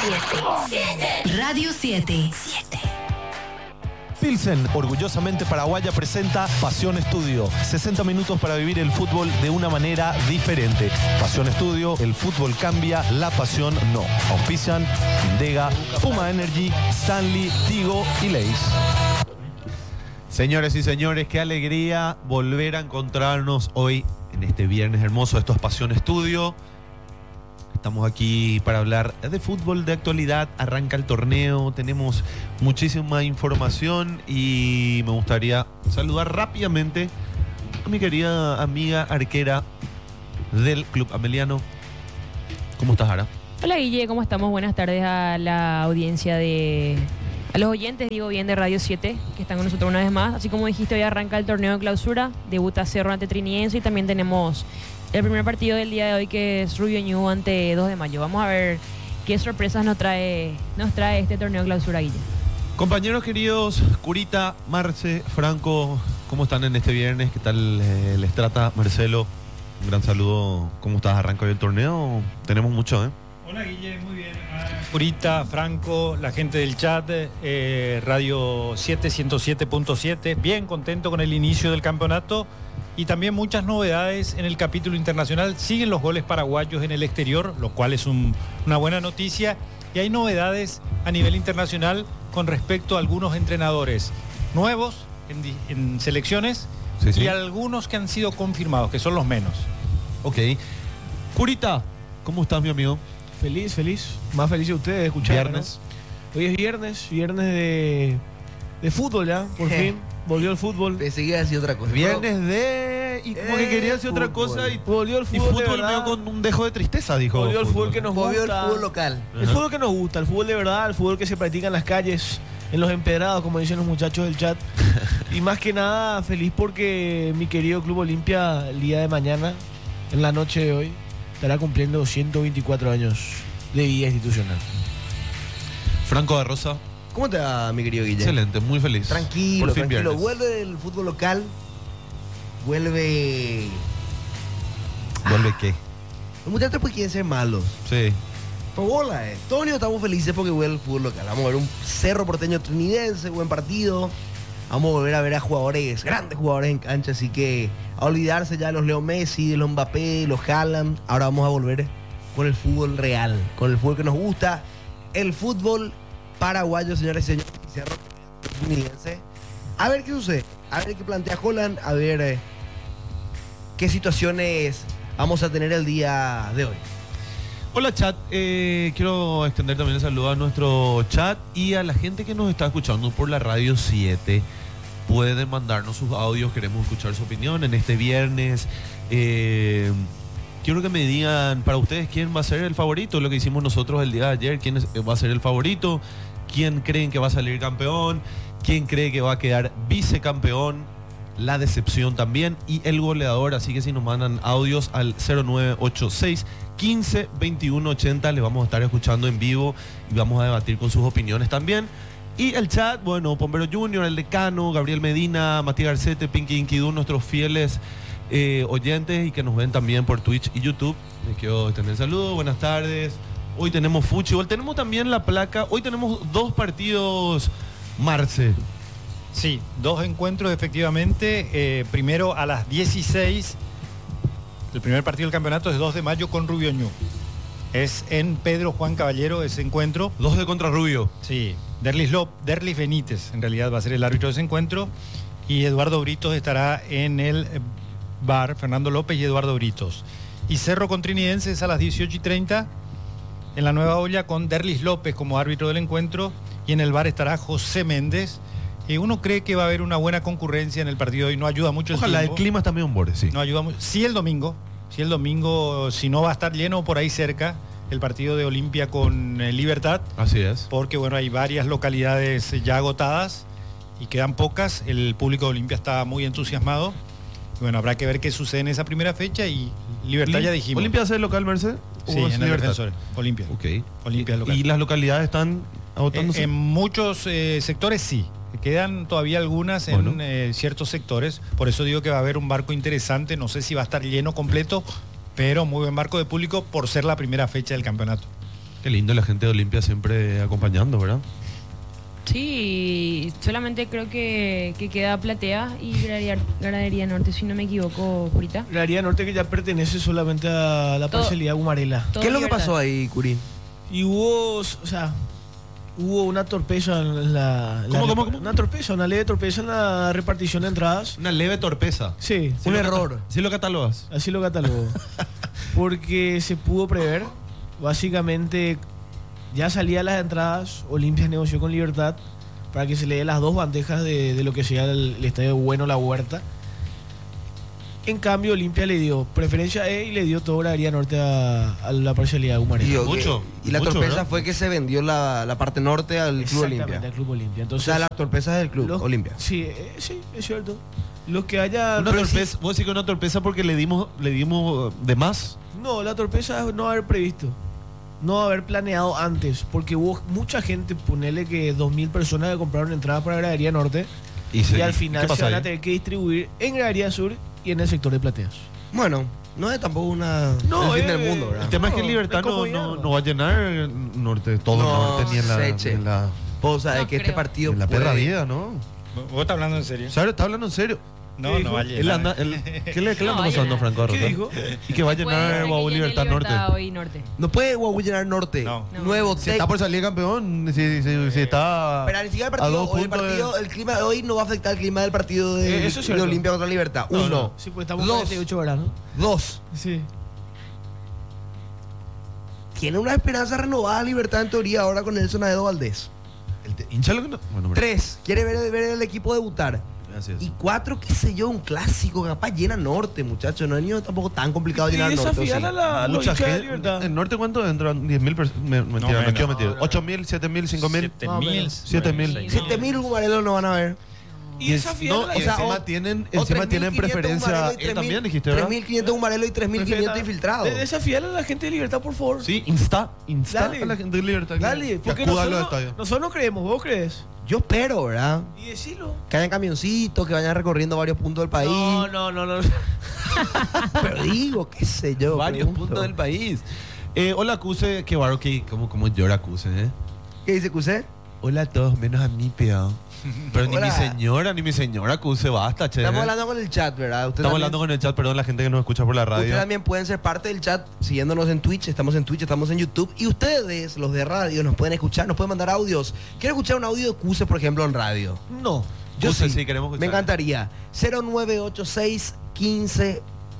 Radio 7. Pilsen, orgullosamente paraguaya, presenta Pasión Estudio. 60 minutos para vivir el fútbol de una manera diferente. Pasión Estudio, el fútbol cambia, la pasión no. Auspician Indega, Puma Energy, Stanley, Tigo y Leis. Señores y señores, qué alegría volver a encontrarnos hoy en este viernes hermoso. Esto es Pasión Estudio. Estamos aquí para hablar de fútbol de actualidad. Arranca el torneo, tenemos muchísima información y me gustaría saludar rápidamente a mi querida amiga arquera del Club Ameliano. ¿Cómo estás, Ara? Hola, Guille, ¿cómo estamos? Buenas tardes a la audiencia a los oyentes, digo bien, de Radio 7, que están con nosotros una vez más. Así como dijiste, hoy arranca el torneo de clausura, debuta Cerro ante Trinidense y también tenemos el primer partido del día de hoy, que es Rubio Ñu ante 2 de mayo. Vamos a ver qué sorpresas nos trae este torneo de clausura, Guille. Compañeros queridos, Curita, Marce, Franco, ¿cómo están en este viernes? ¿Qué tal les trata Marcelo? Un gran saludo. ¿Cómo estás? ¿Arranca hoy el torneo? Tenemos mucho, ¿eh? Hola, Guille, muy bien. Curita, Franco, la gente del chat, Radio 7, 107.7, bien contento con el inicio del campeonato y también muchas novedades en el capítulo internacional. Siguen los goles paraguayos en el exterior, lo cual es una buena noticia, y hay novedades a nivel internacional con respecto a algunos entrenadores nuevos en selecciones, sí. Y algunos que han sido confirmados, que son los menos. Ok. Curita, ¿cómo estás, mi amigo? Feliz, más feliz de ustedes de escuchar. Viernes. ¿No? Hoy es viernes de fútbol ya, por fin. Volvió el fútbol. Pensé que iba a decir otra cosa. Viernes de... Y como que quería decir otra cosa y volvió el fútbol. Y fútbol medio con un dejo de tristeza, dijo. Volvió el fútbol que nos gusta. Volvió el fútbol local. El fútbol que nos gusta, el fútbol de verdad, el fútbol que se practica en las calles, en los empedrados, como dicen los muchachos del chat. Y más que nada, feliz porque mi querido Club Olimpia, el día de mañana, en la noche de hoy, estará cumpliendo 124 años de vida institucional. Franco de Rosa. ¿Cómo te va, mi querido Guille? Excelente, muy feliz. Tranquilo. Viernes. Vuelve el fútbol local. Vuelve... ¿Vuelve qué? Los muchachos pues quieren ser malos. Sí. Por bola, Todos unidos estamos felices porque vuelve el fútbol local. Vamos a ver un Cerro Porteño Trinidense, buen partido. Vamos a volver a ver a jugadores, grandes jugadores en cancha. Así que a olvidarse ya de los Leo Messi, de los Mbappé, de los Haaland. Ahora vamos a volver con el fútbol real, con el fútbol que nos gusta. El fútbol paraguayo, señores y señores. Cerro Trinidense. A ver qué sucede. A ver qué plantea Haaland. A ver qué situaciones vamos a tener el día de hoy. Hola, chat. Quiero extender también el saludo a nuestro chat y a la gente que nos está escuchando por la Radio 7. Pueden mandarnos sus audios, queremos escuchar su opinión en este viernes. Quiero que me digan para ustedes quién va a ser el favorito, lo que hicimos nosotros el día de ayer, quién va a ser el favorito, quién creen que va a salir campeón, quién cree que va a quedar vicecampeón, la decepción también y el goleador. Así que si nos mandan audios al 0986 15 21 80 les vamos a estar escuchando en vivo y vamos a debatir con sus opiniones también. Y el chat, bueno, Pombero Junior, el Decano, Gabriel Medina, Matías Garcete, Pinky Inkidú, nuestros fieles oyentes y que nos ven también por Twitch y YouTube. Les quiero extender el saludo, buenas tardes. Hoy tenemos fútbol, tenemos también la placa, hoy tenemos 2 partidos, Marce. Sí, 2 encuentros efectivamente. Primero a las 16, el primer partido del campeonato es 2 de mayo con Rubio Ñu. Es en Pedro Juan Caballero ese encuentro. 2 de contra Rubio. Sí, Derlis Benítez en realidad va a ser el árbitro de ese encuentro. Y Eduardo Britos estará en el bar, Fernando López y Eduardo Britos. Y Cerro con Trinidense es a las 18:30 en la Nueva Olla con Derlis López como árbitro del encuentro. Y en el bar estará José Méndez. Uno cree que va a haber una buena concurrencia en el partido y no ayuda mucho el Ojalá tiempo. el clima está medio en borde, sí. No ayuda mucho. Sí el domingo, si no va a estar lleno por ahí cerca, el partido de Olimpia con Libertad. Así es. Porque bueno, hay varias localidades ya agotadas y quedan pocas. El público de Olimpia está muy entusiasmado. Bueno, habrá que ver qué sucede en esa primera fecha y Libertad ya dijimos. ¿Olimpia hace el local, Merced? Sí, en el Defensor. Olimpia. Ok. Olimpia local. ¿Y las localidades están agotándose? En muchos sectores sí. Quedan todavía algunas en ciertos sectores. Por eso digo que va a haber un barco interesante. No sé si va a estar lleno completo, pero muy buen barco de público por ser la primera fecha del campeonato. Qué lindo la gente de Olimpia siempre acompañando, ¿verdad? Sí, solamente creo que queda Platea y Gradería Norte, si no me equivoco, Purita. Gradería Norte que ya pertenece solamente a la Todo- parcialidad Gumarela. Todo ¿Qué es lo que Libertad. pasó ahí, Curi? Y hubo, o sea, hubo una torpeza en ¿Cómo? Una torpeza, una leve torpeza en la repartición de entradas. Una leve torpeza. Sí, Un error. ¿Sí lo catalogas? así lo catalogo. Porque se pudo prever. Básicamente, ya salían las entradas. Olimpia negoció con Libertad para que se le dé las dos bandejas de lo que sea el estadio Bueno La Huerta. En cambio, Olimpia le dio preferencia E y le dio todo Gradería Norte a la parcialidad Gumarela. Mucho, Y la mucho, torpeza ¿verdad? fue que se vendió la parte norte al Club Exactamente, Olimpia. al Club Olimpia. O Entonces, sea, la torpeza es del Club los- Olimpia. Sí, sí, es cierto. Los que haya... Una pero torpeza, vos decís que una torpeza porque le dimos de más. No, la torpeza es no haber previsto. No haber planeado antes. Porque hubo mucha gente, ponele que 2.000 personas que compraron entradas para Gradería Norte. Y al final ¿qué se pasa van a ahí? tener que distribuir en Gradería Sur y en el sector de plateas. Bueno, no es tampoco el No, fin del mundo, El ¿verdad? tema es que No, Libertad es no, comodidad, no, ¿no? no va a llenar el norte, todo el norte, ni en la, sé, che. ni en la, Vos sabés No que este creo. partido en la puede- perra vida, ¿no? ¿Vos estás hablando en serio? ¿Sabes? ¿Está hablando en serio? No, ¿Qué no dijo? va a Él llenar. anda, ¿qué le No, anda va a pasando, llenar. Franco? ¿Qué Arroyo? dijo? Y que va a Puede llenar ser que Guau llene Libertad Norte. Libertad hoy Norte. No puede Guau llenar norte. No. No. Nuevo Si está por salir campeón, si está Pero ni siquiera el a partido, dos hoy el puntos de- partido, el clima de hoy no va a afectar el clima del partido de, Eso es de cierto. Olimpia contra Libertad. No, Uno. no. Sí, pues estamos Dos. 48 horas, ¿no? Dos. Sí. Tiene una esperanza renovada Libertad en teoría ahora con Nelson Aedo Valdés. Hinchalo que no. Bueno, hombre. 3. Quiere ver el equipo debutar. Así es. Y 4, qué sé yo, un clásico. Capaz llena norte, muchachos. No es ni tampoco tan complicado Y llenar norte. ¿o sí? desafiar a los Mucha hinchas de gente. Libertad. ¿En norte cuánto entran? 10.000 personas. Mentira, No, no menos. quiero mentir. No, no. 8.000, 7.000, 5.000. 7.000. 7.000. 7.000 Gumarelos no van a ver. Y desafiar a la y o sea, encima o- tienen, O encima 3.500 tienen preferencia. Gumarelos y También dijiste, ¿verdad? 3.500 Gumarelos y 3.500 infiltrados. Desafiar a la gente de Libertad, por favor. Sí, insta Dale. a la gente de Libertad. Dale, que porque acuda a los nosotros, estadios. nosotros no creemos, vos crees. Yo espero, ¿verdad? Y decilo. Que hayan camioncitos, que vayan recorriendo varios puntos del país. No. Pero digo, qué sé yo. Varios pregunto. puntos del país. Hola, Cuse. Qué barro que. ¿Cómo llora Cuse, eh? ¿Qué dice Cusé? Hola a todos, menos a mí, peón. Pero Hola. ni mi señora Cuse, basta, che. Estamos hablando con el chat, ¿verdad? Usted Estamos también- hablando con el chat, perdón, la gente que nos escucha por la Ustedes radio. también pueden ser parte del chat siguiéndonos en Twitch. Estamos en Twitch, estamos en YouTube. Y ustedes, los de radio, nos pueden escuchar, nos pueden mandar audios. ¿Quieren escuchar un audio de Cuse, por ejemplo, en radio? No. Yo Cuse, sí, sí, queremos escuchar. me encantaría. 0986 15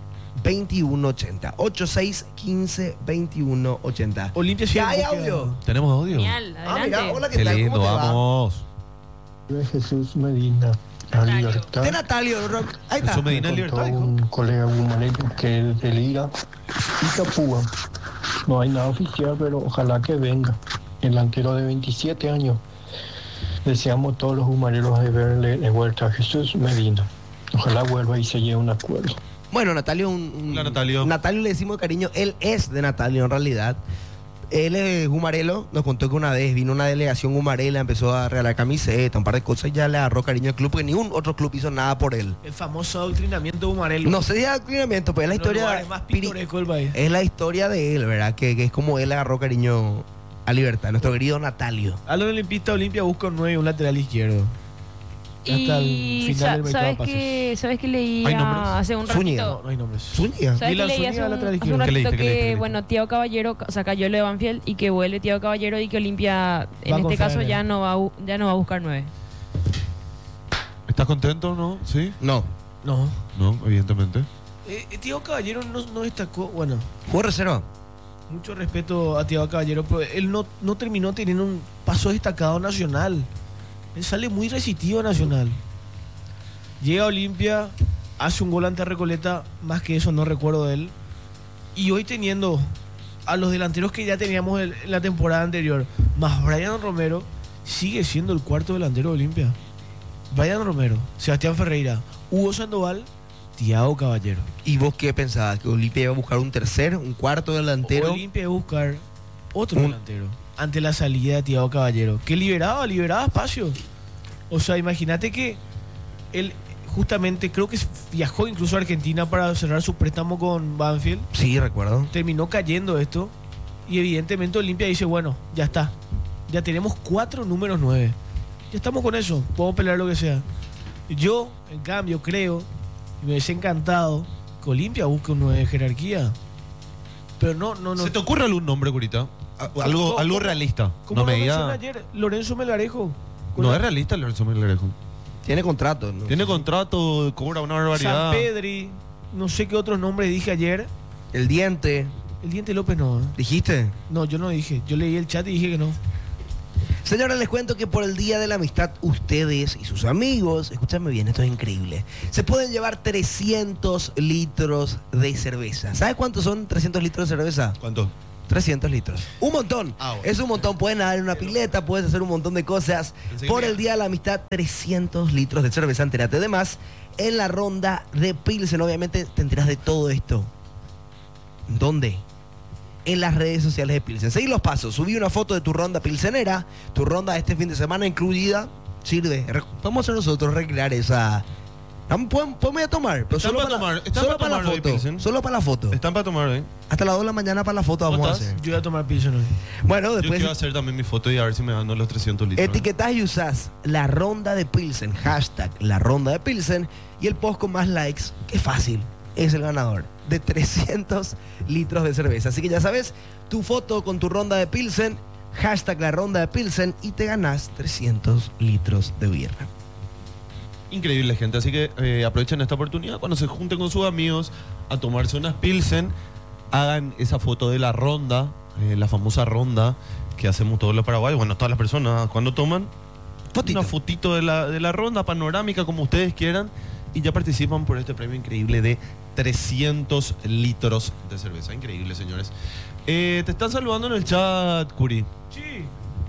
2180. 86 15 2180. Olimpia ¿Ya hay siempre queda- audio? ¿Tenemos audio? Genial, Ah, adelante. mira, hola, ¿qué Qué tal? lindo, ¿Cómo te va? vamos. De Jesús Medina, la Natalio. libertad. De Natalio, ahí está. Jesús Medina Me Libertad, contó hijo. un colega gumareño que es de Liga y Capúa. No hay nada oficial, pero ojalá que venga. El delantero de 27 años. Deseamos todos los gumareros de verle de vuelta a Jesús Medina. Ojalá vuelva y se lleve un acuerdo. Bueno, Natalio, Hola, Natalio. Natalio le decimos de cariño, él es de Natalio en realidad. Él es gumarelo, nos contó que una vez vino una delegación gumarela, empezó a regalar camisetas, un par de cosas y ya le agarró cariño al club, porque ningún otro club hizo nada por él. El famoso adoctrinamiento humarelo. No sé si es adoctrinamiento, pero es la Los historia, lugares más pintorescos del país. es la historia de él, ¿verdad? Que es como él agarró cariño a Libertad, nuestro querido Natalio. A los olimpistas Olimpia busca un 9 y un lateral izquierdo. Hasta el Y final del mercado de ¿sabes que leí ¿Hay nombres? hace un Zúñiga. ratito? No hay nombres. Zúñiga. ¿Sabes Dylan que leí Zúñiga, hace un, lateral hace un izquierdo. ¿Qué leíste, ratito qué leíste, qué que, leíste? bueno, Thiago Caballero, o sea, cayó lo de Banfield y que vuelve Thiago Caballero y que Olimpia, en Va a este confiar caso, en él. ya no va a buscar 9? ¿Estás contento, no? ¿Sí? No, No. No, evidentemente. Tío Caballero no destacó. Bueno, jugó reserva. mucho respeto a Thiago Caballero, pero él no terminó teniendo un paso destacado nacional. Él sale muy resistivo a Nacional. Llega a Olimpia, hace un gol ante Recoleta, más que eso no recuerdo de él. Y hoy teniendo a los delanteros que ya teníamos en la temporada anterior, más Brian Romero, sigue siendo el cuarto delantero de Olimpia. Brian Romero, Sebastián Ferreira, Hugo Sandoval, Thiago Caballero. ¿Y vos qué pensabas? ¿Que Olimpia iba a buscar un tercer, un cuarto delantero? Olimpia debe buscar otro Un- delantero ante la salida de Thiago Caballero, que liberaba espacio. O sea, imagínate que él justamente creo que viajó incluso a Argentina para cerrar su préstamo con Banfield. Sí, recuerdo. Terminó cayendo esto Y evidentemente Olimpia dice, bueno, ya está. Ya tenemos 4 números 9. Ya estamos con eso. Podemos pelear lo que sea. Yo, en cambio, creo, y me hubiese encantado, que Olimpia busque un 9 de jerarquía. Pero no. ¿Se te ocurre algún nombre, Curita? Algo realista. Como No me mencioné diga. ayer, Lorenzo Melgarejo. No es realista Lorenzo Melgarejo. Tiene contrato, ¿no? Tiene contrato, cobra una barbaridad. San Pedri, no sé qué otros nombres dije ayer. El Diente. El Diente López no. ¿Dijiste? No, yo no dije. Yo leí el chat y dije que no. Señores, les cuento que por el Día de la Amistad, ustedes y sus amigos, escúchame bien, esto es increíble, se pueden llevar 300 litros de cerveza. ¿Sabes cuántos son 300 litros de cerveza? ¿Cuánto? 300 litros. Un montón. Ah, bueno. Es un montón. Puedes nadar en una pileta, puedes hacer un montón de cosas. Pensé que Por me- el Día de la Amistad, 300 litros de cerveza. Entérate de más en la ronda de Pilsen. Obviamente te enteras de todo esto. ¿Dónde? En las redes sociales de Pilsen. Seguí los pasos. Subí una foto de tu ronda pilsenera. Tu ronda de este fin de semana incluida. Sirve. Vamos a nosotros recrear esa... Podemos ir a tomar. Pero Están solo para para, tomar, están solo para para la tomar hoy, foto. Pilsen. Solo para la foto. Están para tomar, ¿eh? Hasta las 2 de la mañana para la foto ¿Vos vamos a estás? hacer. Yo voy a tomar Pilsen hoy. Bueno, Yo después quiero hacer también mi foto y a ver si me dan los 300 litros. etiquetás y usás la ronda de Pilsen, hashtag la ronda de Pilsen, y el post con más likes, que fácil, es el ganador de 300 litros de cerveza. Así que ya sabes, tu foto con tu ronda de Pilsen, hashtag la ronda de Pilsen, y te ganás 300 litros de birra. Increíble, gente. Así que aprovechen esta oportunidad cuando se junten con sus amigos a tomarse unas Pilsen. Hagan esa foto de la ronda, la famosa ronda que hacemos todos los paraguayos. Bueno, todas las personas cuando toman Fotito. una fotito de la ronda panorámica, como ustedes quieran, y ya participan por este premio increíble de 300 litros de cerveza. Increíble, señores. Te están saludando en el chat, Curi. Sí.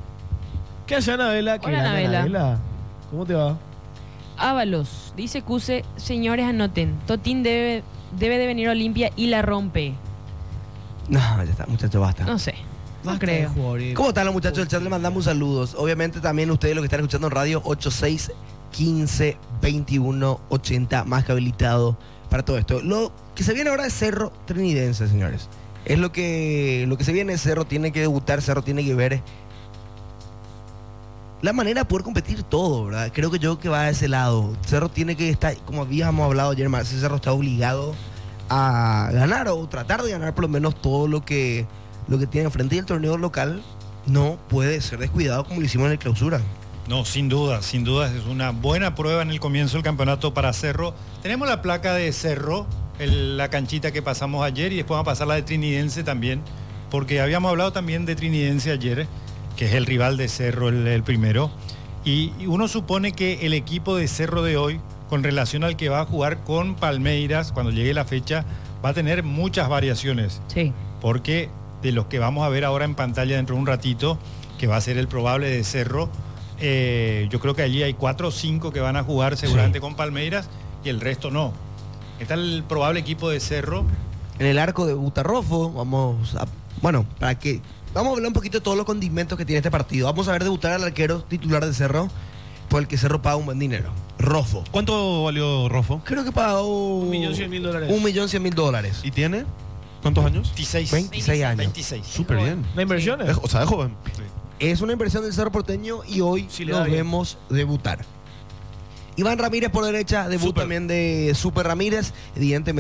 ¿Qué hace Anabela? ¿Qué Hola, grande, Anabela. ¿Cómo te va? Ábalos, dice Cuse, señores anoten, Totín debe de venir a Olimpia y la rompe. No, ya está, muchachos, basta. No sé, no Basta creo. de jugadores. ¿Cómo están los muchachos del chat? Le mandamos saludos. Obviamente también ustedes los que están escuchando en radio 86 15 21 80, más que habilitado para todo esto. Lo que se viene ahora es Cerro Trinidense, señores. Es lo que se viene. Cerro tiene que debutar, Cerro tiene que ver la manera de poder competir todo, ¿verdad? Creo que yo que va a ese lado. Cerro tiene que estar, como habíamos hablado ayer más, ese Cerro está obligado a ganar o tratar de ganar por lo menos todo lo que tiene enfrente, y el torneo local no puede ser descuidado como lo hicimos en el clausura. No, sin duda es una buena prueba en el comienzo del campeonato para Cerro. Tenemos la placa de Cerro, la canchita que pasamos ayer, y después vamos a pasar la de Trinidense también, porque habíamos hablado también de Trinidense ayer, que es el rival de Cerro, el primero, y uno supone que el equipo de Cerro de hoy, con relación al que va a jugar con Palmeiras cuando llegue la fecha, va a tener muchas variaciones, Sí. porque de los que vamos a ver ahora en pantalla dentro de un ratito, que va a ser el probable de Cerro, yo creo que allí hay 4 o 5 que van a jugar seguramente con Palmeiras y el resto no. Está el probable equipo de Cerro. En el arco de Butarrofo, vamos a hablar un poquito de todos los condimentos que tiene este partido. Vamos a ver debutar al arquero titular de Cerro, por el que Cerro paga un buen dinero. Rofo. ¿Cuánto valió Rofo? Creo que pagó $1.100.000. $1.100.000. ¿Y tiene? ¿Cuántos años? 26 años. 26. Súper bien. ¿La inversión? O sea, es joven. Es una inversión del Cerro Porteño y hoy Sí, le lo da bien. vemos debutar. Iván Ramírez por derecha, debut Super. también de Super Ramírez, evidentemente.